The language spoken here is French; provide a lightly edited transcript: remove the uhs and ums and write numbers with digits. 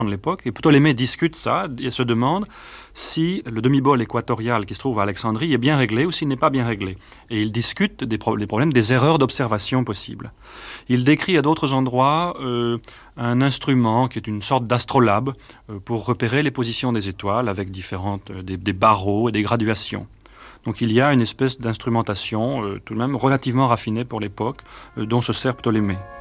de l'époque, et Ptolémée discute ça et se demande si le demi-bol équatorial qui se trouve à Alexandrie est bien réglé ou s'il n'est pas bien réglé. Et il discute les problèmes des erreurs d'observation possibles. Il décrit à d'autres endroits un instrument qui est une sorte d'astrolabe pour repérer les positions des étoiles avec des barreaux et des graduations. Donc il y a une espèce d'instrumentation tout de même relativement raffinée pour l'époque dont se sert Ptolémée.